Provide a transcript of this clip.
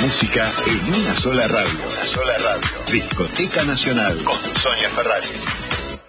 música en una sola radio. Discoteca Nacional con Sonia Ferrari.